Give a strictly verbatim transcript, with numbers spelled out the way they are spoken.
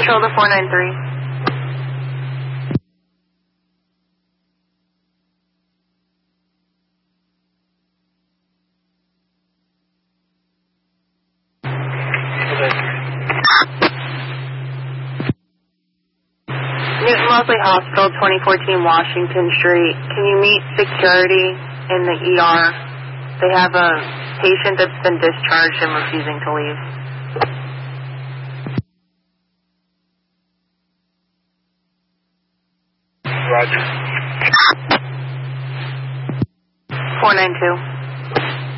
Control to four nine three. Newton Mosley Hospital, twenty fourteen Washington Street. Can you meet security in the E R? They have a patient that's been discharged and refusing to leave. Roger. four nine two.